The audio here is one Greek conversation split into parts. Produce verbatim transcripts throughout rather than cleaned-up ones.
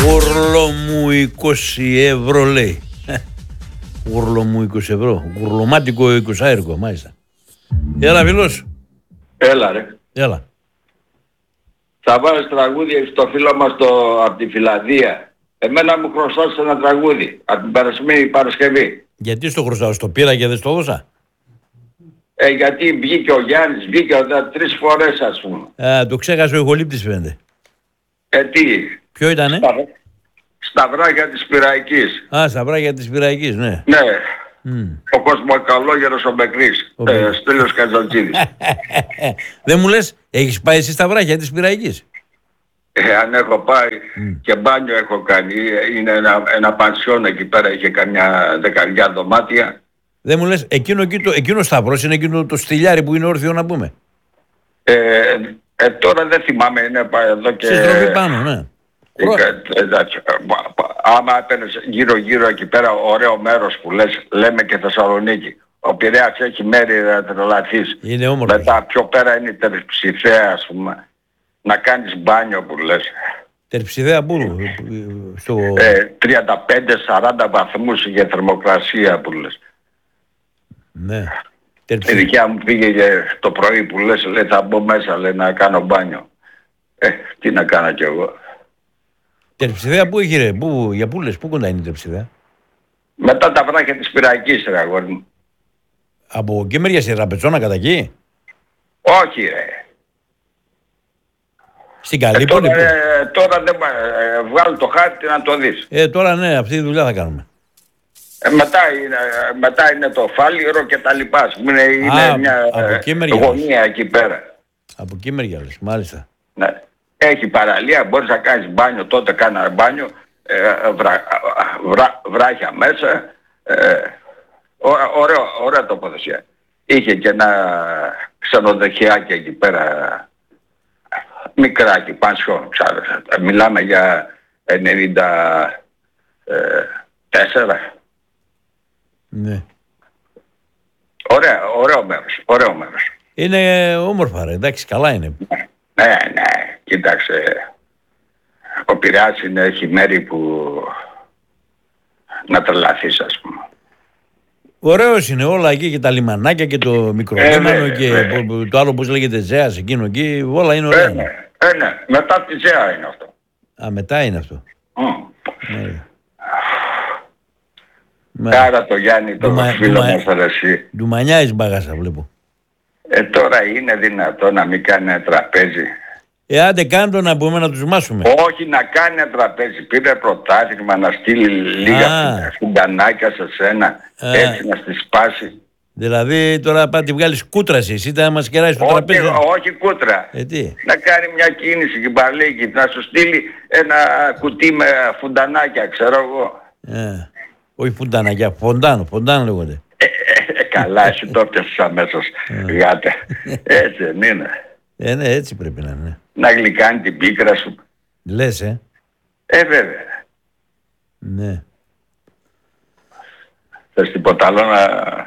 Γουρλό μου είκοσι ευρώ λέει. Γουρλό μου είκοσι ευρώ. Γουρλωμάτικο εικοσάιρικο μάλιστα. Έλα φίλος. Έλα ρε. Έλα. Θα βάλεις τραγούδι στο φίλο μας το, από τη Φιλανδία. Εμένα μου χρωστάς ένα τραγούδι από την περασμένη Παρασκευή. Γιατί στο χρωστάω, στο πήρα και δεν στο έδωσα. Ε, γιατί βγήκε ο Γιάννης, βγήκε ο, τρεις φορές ας πούμε. Α, το ξέχασε ο ηχολήπτης φαίνεται. Ε, τι. Ποιο ήτανε? Στα, στα βράχια της Πυραϊκής. Α, στα βράχια της Πυραϊκής, ναι. Ναι. Mm. Ο Κοσμοκαλόγερος ο Μπεκρής. Ο ε, Στέλιος Καζαντζίδης. Δεν μου λες, έχεις πάει εσύ στα βράχια της Πυραϊκής? Ε, αν έχω πάει Mm. και μπάνιο έχω κάνει. Είναι ένα, ένα πανσιόν εκεί πέρα, είχε καμιά δεκαριά δωμάτια. Δεν μου λες, εκείνο, εκείνο, εκείνο σταυρός είναι εκείνο το στυλιάρι που είναι όρθιο να πούμε. Ε, ε, τώρα δεν θυμάμαι, είναι εδώ και... Στη στροφή πάνω, ναι. Ε, εντάξει, άμα έπαιρνες γύρω γύρω εκεί πέρα, ωραίο μέρος που λες, λέμε και Θεσσαλονίκη. Ο Πειραιάς έχει μέρη να τρελαθείς. Είναι όμορφο. Μετά πιο πέρα είναι η Τερψιθέα ας πούμε. Να κάνεις μπάνιο που λες. Τερψιδέα πού? Στο... Ε, τριάντα πέντε σαράντα βαθμούς για θερμοκρασία που λες. Ναι. Η δικιά μου πήγε το πρωί που λες, λέει θα μπω μέσα, λέει να κάνω μπάνιο. Ε, τι να κάνω κι εγώ. Τερψιδέα πού έχει ρε, πού, για πού λες, πού κοντά είναι η Τερψιδέα? Μετά τα βράχια της Πυραϊκής ρε αγόρι μου. Από εκεί μεριά στη Ραπετσόνα κατά εκεί? Όχι ρε. Στην καλή ε, πόλη. Τώρα, ε, τώρα δεν ε, βγάλω το χάρτη να το δεις. Ε, τώρα ναι, αυτή τη δουλειά θα κάνουμε. Ε, μετά, είναι, μετά είναι το Φάληρο και τα λοιπά. Είναι, είναι Α, μια ε, γωνία εκεί πέρα. Από εκεί μεριά λες, μάλιστα. Ναι. Έχει παραλία, μπορείς να κάνεις μπάνιο, τότε κάνα μπάνιο, ε, βρα, βρα, βράχια μέσα, ε, ωραία, ωραία τοποθεσία. Είχε και ένα ξενοδοχειάκι εκεί πέρα, μικράκι, πανσιόν, ξέρω. Μιλάμε για ενενήντα τέσσερα. Ναι. Ωραία, ωραίο μέρος, ωραίο μέρος. Είναι όμορφα ρε, εντάξει, καλά είναι. Ναι, ναι, κοίταξε. Ο Πειραιάς είναι, έχει μέρη που να τρελαθείς ας πούμε. Ωραίος είναι όλα εκεί και τα λιμανάκια και το μικρολίμανο ε, και ε, το άλλο πώς λέγεται Ζέας εκείνο εκεί, όλα είναι ωραία. Ε, ναι, ε, ναι. Μετά τη Ζέα είναι αυτό. Α, μετά είναι αυτό. Mm. Ναι. Κάρα το Γιάννη, το Ντουμα, φίλο ντουμα, μας αρέσει. Ντουμανιάης μπαγάσα βλέπω. Ε, τώρα είναι δυνατό να μην κάνει ένα τραπέζι. Ε, άντε κάντο να πούμε να τους μάσουμε. Όχι να κάνει ένα τραπέζι. Πήρε πρωτάθλημα να στείλει λίγα φουντανάκια σε σένα. Α. Έτσι να στη σπάσει. Δηλαδή τώρα πάτε βγάλεις κούτρα εσύ, είτε να μας κεράσεις το όχι, τραπέζι. Όχι κούτρα. Ε, τι? Να κάνει μια κίνηση και μπαλίκι, να σου στείλει ένα κουτί με φουντανάκια, ξέρω εγώ. Ε, όχι φουντανάκια, φοντάνο, φοντάνο λέγονται. Ε, ε, καλά, εσύ το έπιασες αμέσως, γάτε. Έτσι δεν είναι. Ε, ναι, έτσι πρέπει να είναι. Να γλυκάνει την πίκρα σου. Λες, ε. Ε, βέβαια. Ναι. Θες τίποτα άλλο να...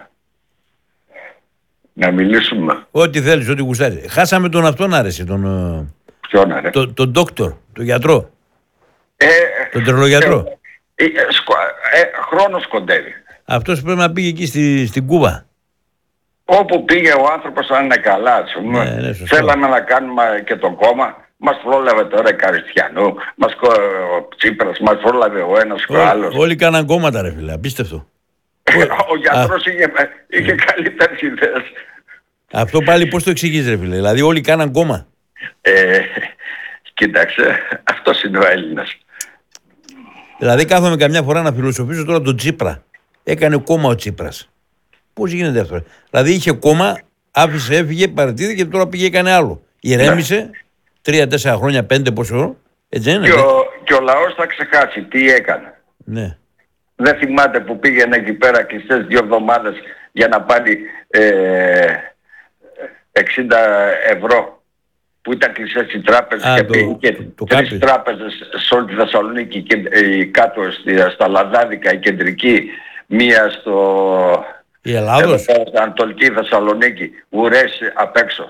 να μιλήσουμε? Ό,τι θέλεις, ό,τι γουστάρεις. Χάσαμε τον αυτόν άρεσε, τον... Ποιον άρεσε? Τον, τον ντόκτορ, τον γιατρό. Ε, τον τρελογιατρό. Ε, ε, σκο, ε, χρόνος κοντεύει. Αυτός πρέπει να πήγε εκεί στη, στην Κούβα. Όπου πήγε ο άνθρωπος αν είναι καλά, ας πούμε. Ναι, ναι, θέλαμε να κάνουμε και το κόμμα. Μας πρόλαβε τώρα η Καριστιανού, μας, ο Τσίπρας, μας πρόλαβε ο ένας και ο άλλος. Όλοι κάναν κόμματα ρε φίλε, απίστευτο. Ο γιατρός είχε, είχε καλύτερες ιδέες. Αυτό πάλι πώς το εξηγείς ρε φίλε, δηλαδή όλοι κάναν κόμμα. Ε, κοίταξε, αυτός είναι ο Έλληνας. Δηλαδή κάθομαι καμιά φορά να φιλοσοφήσω τώρα τον Τσίπρα. Έκανε κόμμα ο Τσίπρας. Πώς γίνεται αυτό? Δηλαδή είχε κόμμα, άφησε, έφυγε, παραιτήθηκε και τώρα πήγε έκανε άλλο. Ηρέμησε, ναι. Τρία-τέσσερα χρόνια, πέντε πόσο, έτσι είναι. Και ο, και ο λαός θα ξεχάσει τι έκανε. Ναι. Δεν θυμάται που πήγαινε εκεί πέρα κλειστές δύο εβδομάδες για να πάρει ε, εξήντα ευρώ που ήταν κλειστές οι τράπεζες. Α, και το, πήγε και το, το τρεις κάποιος. τράπεζες σε όλη τη Θεσσαλονίκη και ε, κάτω στη, στα Λαδάδικα η κεντρική, μία στο... Η Ελλάδος. Εδώ, στην Ανατολική Θεσσαλονίκη, ουρές απ' έξω.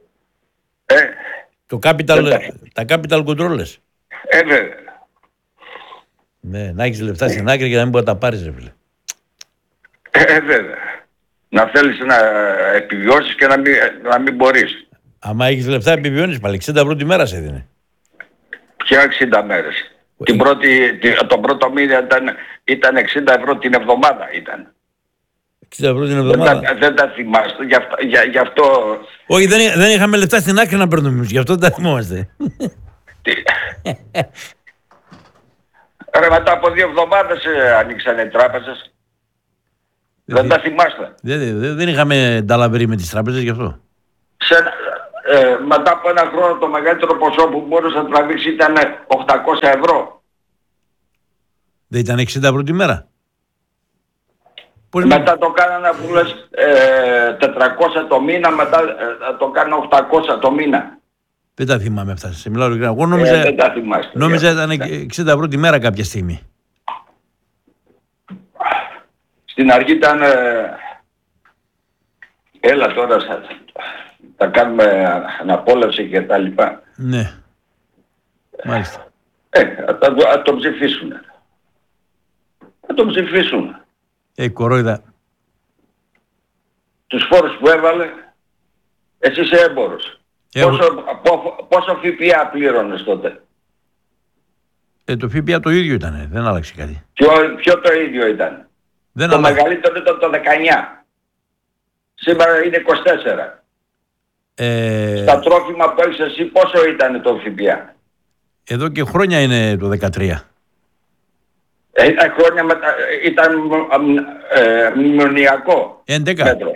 Ε, το capital, τα capital controllers. Ε, βέβαια. Ναι, να έχεις λεφτά στην άκρη και να μην μπορεί να τα πάρεις, ρε φίλε. Ε, βέβαια. Να θέλεις να επιβιώσεις και να μην, να μην μπορείς. Άμα έχεις λεφτά επιβιώνεις πάλι. εξήντα ευρώ τη μέρα σε δίνει. Ποια εξήντα μέρες. Την πρώτη, το πρώτο μήνα ήταν, ήταν εξήντα ευρώ την εβδομάδα ήταν. εξήντα ευρώ την εβδομάδα. Δεν, δεν τα θυμάστε. Γι' αυτό, για, γι αυτό... Όχι, δεν, δεν είχαμε λεφτά στην άκρη να παίρνουμε εμείς. Γι' αυτό δεν τα θυμόμαστε. Ρε, μετά από δύο εβδομάδες ε, ανοίξανε οι τράπεζες. Δεν τα θυμάστε. Δεν, δεν, δεν είχαμε νταλαβερί με τις τράπεζες γι' αυτό. Σε, ε, μετά από ένα χρόνο το μεγαλύτερο ποσό που μπορούσε να τραβήξει ήταν οκτακόσια ευρώ. Δεν ήταν εξήντα ευρώ τη μέρα. Πώς μετά με... το κάνανε που λες ε, τετρακόσια το μήνα, μετά ε, το κάνανε οκτακόσια το μήνα. Δεν τα θυμάμαι αυτά. Σε μιλάω ειλικρινά. Εγώ νόμιζα, ε, δεν τα θυμάστε, νόμιζα ήταν εξήντα ευρώ τη μέρα κάποια στιγμή. Στην αρχή ήταν... Ε, έλα τώρα θα, θα κάνουμε αναπόλευση και τα λοιπά. Ναι. Μάλιστα. Ε, θα, θα τον ψηφίσουν. Θα τον ψηφίσουν. Ε, κορόιδα. Τους φόρους που έβαλε, εσύ είσαι έμπορος. Ε, πόσο, πόσο, πόσο ΦΠΑ πλήρωνες τότε? Ε, το ΦΠΑ το ίδιο ήταν, δεν άλλαξε κάτι. Ποιο, ποιο το ίδιο ήταν? Δεν το άλλαξε. Μεγαλύτερο ήταν το δεκαεννιά. Σήμερα είναι είκοσι τέσσερα. Ε... Στα τρόφιμα που έχεις εσύ πόσο ήταν το ΦΠΑ? Εδώ και χρόνια είναι το δεκατρία. Ε, χρόνια μετα... ήταν ε, μνημονιακό έντεκα. μέτρο.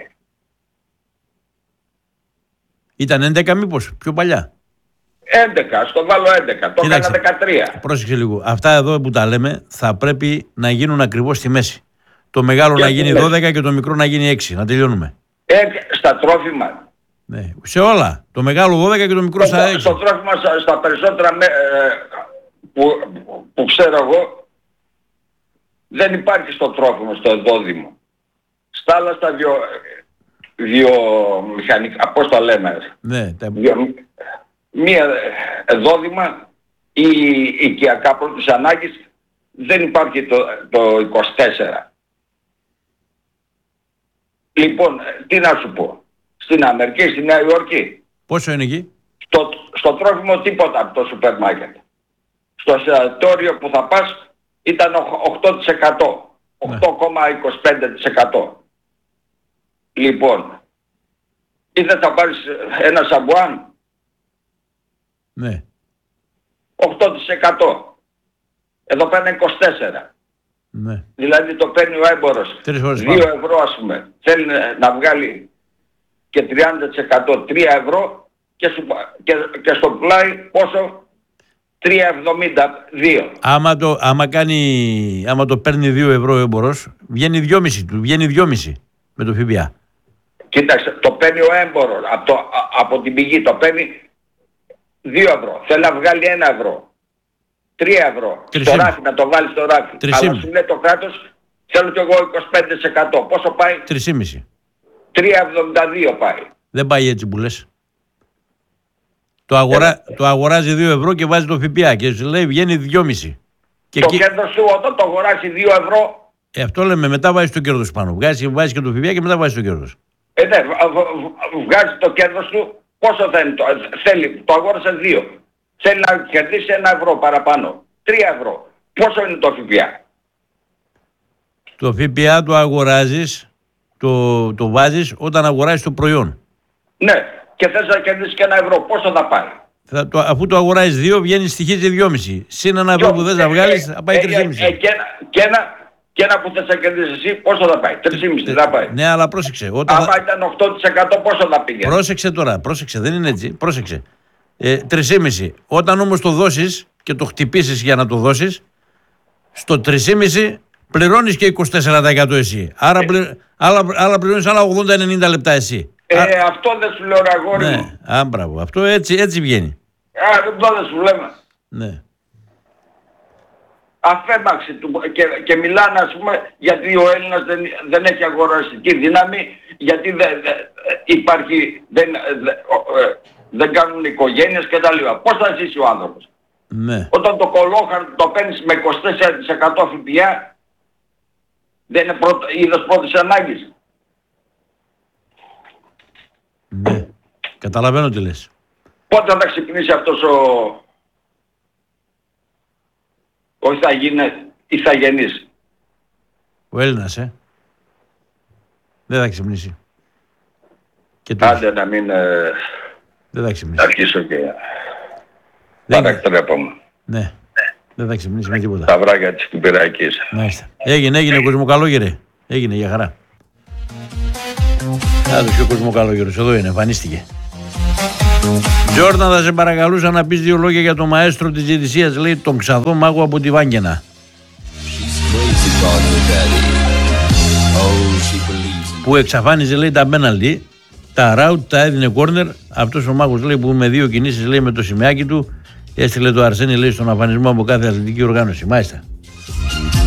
Ήταν έντεκα μήπως, πιο παλιά? έντεκα, ας το βάλω έντεκα, το έκανα δεκατρία. Πρόσεξε λίγο, αυτά εδώ που τα λέμε θα πρέπει να γίνουν ακριβώς στη μέση. Το μεγάλο και να γίνει δώδεκα και το μικρό να γίνει έξι, να τελειώνουμε. Ε, στα τρόφιμα. Ναι, σε όλα. Το μεγάλο δώδεκα και το μικρό στα έξι. Στο τρόφιμα, στα, στα περισσότερα με, ε, που, που ξέρω εγώ, δεν υπάρχει στο τρόφιμο, στο εδόδημο. Στα άλλα στα βιο, βιομηχανικά, πώς το λέμε. Ναι, τα... Βιο, μία εδόδημα ή οικιακά πρώτης ανάγκης δεν υπάρχει το, το είκοσι τέσσερα. Λοιπόν, τι να σου πω. Στην Αμερική, στη Νέα Υόρκη. Πόσο είναι εκεί? Στο, στο τρόφιμο τίποτα από το σούπερ μάρκετ. Στο εστιατόριο που θα πας ήταν οκτώ τοις εκατό. οκτώ κόμμα είκοσι πέντε τοις εκατό. Λοιπόν, ή δεν θα πάρεις ένα σαμπουάν. Ναι. οκτώ τοις εκατό. Εδώ πέρα είναι είκοσι τέσσερα τοις εκατό. Ναι. Δηλαδή το παίρνει ο έμπορος δύο ευρώ ας πούμε. Θέλει να βγάλει και τριάντα τοις εκατό τρία ευρώ και, σου, και, και στο πλάι πόσο? τρία εβδομήντα δύο. Άμα το, άμα κάνει, άμα το παίρνει δύο ευρώ ο έμπορος, βγαίνει δυόμισι του, βγαίνει δυόμισι με το ΦΠΑ. Κοίταξε, το παίρνει ο έμπορος από, το, από την πηγή, το παίρνει δύο ευρώ. Θέλει να βγάλει ένα ευρώ. τρία ευρώ. Στο ράφι, να το βάλει στο ράφι. Αλλά σου λέει το κράτος, θέλω κι εγώ είκοσι πέντε τοις εκατό. Πόσο πάει? τρία κόμμα πέντε. τρία εβδομήντα δύο πάει. Δεν πάει έτσι που λες. Το, αγορά, ε, το αγοράζει δύο ευρώ και βάζει το ΦΠΑ και σου λέει βγαίνει δυόμισι. Και το εκεί... κέρδος σου όταν το αγοράζει δύο ευρώ. Ε, αυτό λέμε, μετά βάζει το κέρδος πάνω. Βγάζει, βάζει και το ΦΠΑ και μετά βάζει το κέρδος. Ε, ναι, βγάζει το κέρδος του. Πόσο θέλει? Το, θέλει, το αγόρασε δύο. Θέλει να κερδίσει ένα ευρώ παραπάνω. Τρία ευρώ. Πόσο είναι το ΦΠΑ? Το ΦΠΑ το αγοράζεις, το, το βάζεις όταν αγοράζεις το προϊόν. Ναι, και θες να κερδίσεις και ένα ευρώ. Πόσο θα πάει? Θα, το, αφού το αγοράζεις δύο, βγαίνει στοιχίζει δυόμισι. Συν ένα ευρώ που θες να βγάλεις, θα πάει τρία κόμμα πέντε. Ε, ε, ε, και, ένα, και, ένα, και ένα που θες να κερδίσεις εσύ, πόσο θα πάει? τρία κόμμα πέντε θα πάει. Ναι, αλλά πρόσεξε. Όταν άμα θα... ήταν οκτώ τοις εκατό πόσο θα πήγαινε? Πρόσεξε τώρα, πρόσεξε, δεν είναι έτσι. Πρόσεξε. Ε, τρία κόμμα πέντε. Όταν όμως το δώσεις και το χτυπήσεις για να το δώσεις, στο τρία κόμμα πέντε πληρώνεις και είκοσι τέσσερα τοις εκατό εσύ. Άρα, ε, πλη... άλλα, άλλα πληρώνεις άλλα ογδόντα με ενενήντα λεπτά εσύ. Ε, Α... αυτό δεν σου λέω ρε αγόρι ναι. μου. Α, μπράβο. Αυτό έτσι, έτσι βγαίνει. Α, αυτό δεν σου λέμε. Ναι. Αφέμαξη του και, και μιλάνε ας πούμε γιατί ο Έλληνας δεν, δεν έχει αγοραστική δύναμη, γιατί δεν δε, υπάρχει, δεν, δε, δεν κάνουν οικογένειες και τα λοιπά. Πώς θα ζήσει ο άνθρωπος? Ναι. Όταν το κολόχαρτο το παίρνεις με είκοσι τέσσερα τοις εκατό ΦΠΑ, δεν είναι πρώτο, είδος πρώτης ανάγκης. Ναι. Καταλαβαίνω τι λες. Πότε θα ξυπνήσει αυτός ο... ο ηθαγενής. Ο Έλληνας, ε. Δεν θα ξυπνήσει. Και το... Άντε να μην... Ε... Δεν θα ξυπνήσει. Αρχίσω και... Δεν... Παρακτρέπομαι. Ναι. Δεν θα ξυπνήσει με τίποτα. Τα βράγια της Κυπριακής. Μάλιστα. Έγινε, έγινε Κοσμοκαλόγερε. Έγινε για χαρά. Άδωσε ο Κοσμοκαλόγερος. Εδώ είναι, εμφανίστηκε. Τζόρνταν, θα σε παρακαλούσα να πεις δύο λόγια για το μαέστρο της διαιτησίας, λέει, τον Ξαδό Μάγο από τη Βάγγενα. Που εξαφάνιζε, λέει, τα πέναλτι, τα ράουτ, τα έδινε κόρνερ. Αυτός ο Μάγος, λέει, που με δύο κινήσεις, λέει, με το σημαίακι του έστειλε το Αρσένη, λέει, στον αφανισμό από κάθε αθλητική οργάνωση. Μάλιστα.